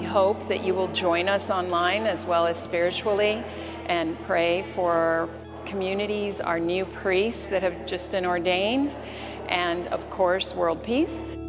hope that you will join us online as well as spiritually and pray for our communities, our new priests that have just been ordained, and of course, world peace.